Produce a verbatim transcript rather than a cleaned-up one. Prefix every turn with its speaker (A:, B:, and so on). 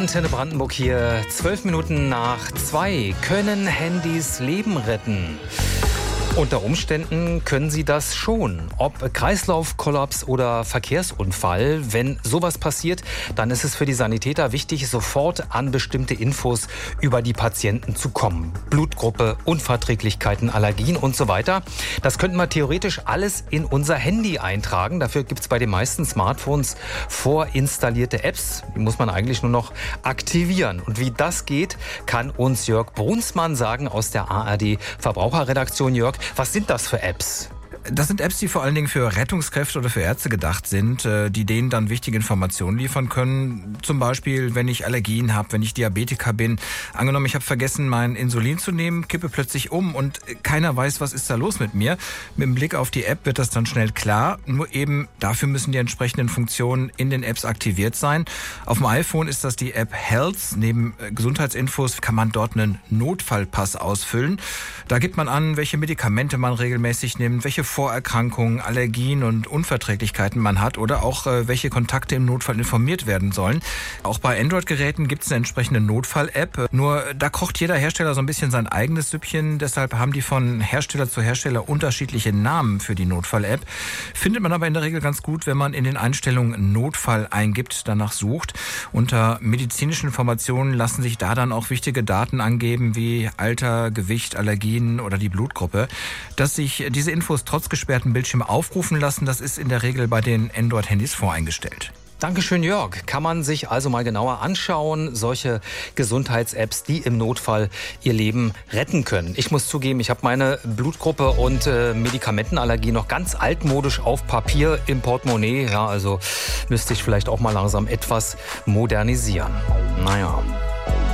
A: Antenne Brandenburg hier. Zwölf Minuten nach zwei. Können Handys Leben retten? Unter Umständen können sie das schon. Ob Kreislaufkollaps oder Verkehrsunfall, wenn sowas passiert, dann ist es für die Sanitäter wichtig, sofort an bestimmte Infos über die Patienten zu kommen. Blutgruppe, Unverträglichkeiten, Allergien und so weiter. Das könnten wir theoretisch alles in unser Handy eintragen. Dafür gibt es bei den meisten Smartphones vorinstallierte Apps. Die muss man eigentlich nur noch aktivieren. Und wie das geht, kann uns Jörg Brunsmann sagen aus der A R D Verbraucherredaktion. Jörg, was sind das für Apps?
B: Das sind Apps, die vor allen Dingen für Rettungskräfte oder für Ärzte gedacht sind, die denen dann wichtige Informationen liefern können. Zum Beispiel, wenn ich Allergien habe, wenn ich Diabetiker bin. Angenommen, ich habe vergessen, mein Insulin zu nehmen, kippe plötzlich um und keiner weiß, was ist da los mit mir. Mit dem Blick auf die App wird das dann schnell klar. Nur eben dafür müssen die entsprechenden Funktionen in den Apps aktiviert sein. Auf dem iPhone ist das die App Health. Neben Gesundheitsinfos kann man dort einen Notfallpass ausfüllen. Da gibt man an, welche Medikamente man regelmäßig nimmt, welche Vorerkrankungen, Allergien und Unverträglichkeiten man hat oder auch äh, welche Kontakte im Notfall informiert werden sollen. Auch bei Android-Geräten gibt es eine entsprechende Notfall-App. Nur da kocht jeder Hersteller so ein bisschen sein eigenes Süppchen. Deshalb haben die von Hersteller zu Hersteller unterschiedliche Namen für die Notfall-App. Findet man aber in der Regel ganz gut, wenn man in den Einstellungen Notfall eingibt, danach sucht. Unter medizinischen Informationen lassen sich da dann auch wichtige Daten angeben wie Alter, Gewicht, Allergien oder die Blutgruppe. Dass sich diese Infos trotz gesperrten Bildschirm aufrufen lassen, das ist in der Regel bei den Android-Handys voreingestellt.
A: Dankeschön, Jörg. Kann man sich also mal genauer anschauen, solche Gesundheits-Apps, die im Notfall ihr Leben retten können. Ich muss zugeben, ich habe meine Blutgruppe und äh, Medikamentenallergie noch ganz altmodisch auf Papier im Portemonnaie. Ja, also müsste ich vielleicht auch mal langsam etwas modernisieren. Naja.